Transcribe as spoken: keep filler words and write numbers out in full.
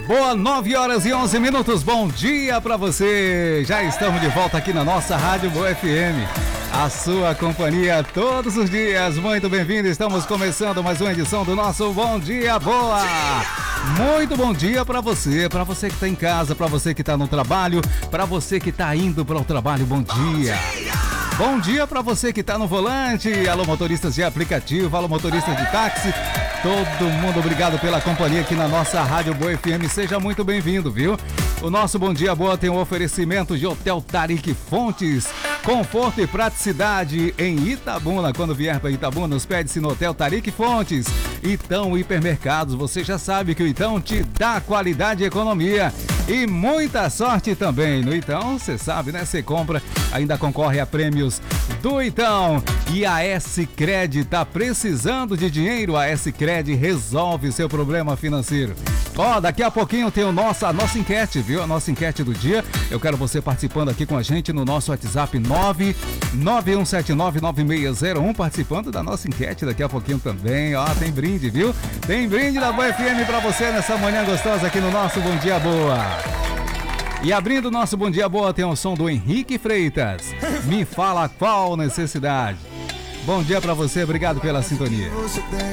Boa, nove horas e onze minutos, bom dia pra você. Já estamos de volta aqui na nossa Rádio Boa F M, a sua companhia todos os dias. Muito bem-vindo, estamos começando mais uma edição do nosso Bom Dia Boa. Muito bom dia pra você, pra você que tá em casa, pra você que tá no trabalho, pra você que tá indo para o trabalho, bom dia. Bom dia pra você que tá no volante, alô motoristas de aplicativo, alô motoristas de táxi, todo mundo obrigado pela companhia aqui na nossa Rádio Boa F M, seja muito bem-vindo, viu? O nosso Bom Dia Boa tem um oferecimento de Hotel Tariq Fontes, conforto e praticidade em Itabuna. Quando vier para Itabuna, hospede-se no Hotel Tariq Fontes. Itão Hipermercados, você já sabe que o Itão te dá qualidade e economia. E muita sorte também. No Itão, você sabe, né? Você compra, ainda concorre a prêmios do Itão. E a S-Cred tá precisando de dinheiro? A S-Cred resolve seu problema financeiro. Ó, daqui a pouquinho tem o nosso, a nossa enquete, viu? A nossa enquete do dia. Eu quero você participando aqui com a gente no nosso WhatsApp nove nove um sete nove nove seis zero um, participando da nossa enquete daqui a pouquinho também. Ó, tem brinde, viu? Tem brinde da Boa F M pra você nessa manhã gostosa aqui no nosso Bom Dia Boa. E abrindo o nosso Bom Dia Boa tem o som do Henrique Freitas. Me fala qual necessidade. Bom dia pra você, obrigado pela sintonia.